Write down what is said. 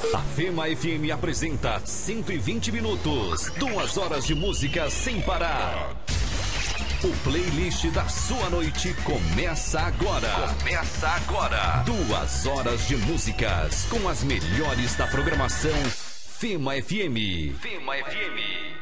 A Fema FM apresenta 120 minutos, 2 horas de música sem parar. O playlist da sua noite começa agora. 2 horas de músicas com as melhores da programação Fema FM.